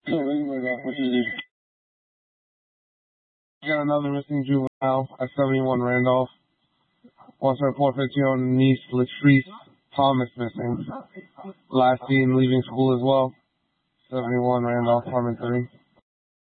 We got another missing juvenile at 71 Randolph. Wants to report 15-year-old niece Latrice Thomas missing. Last seen leaving school as well. 71 Randolph, apartment 3.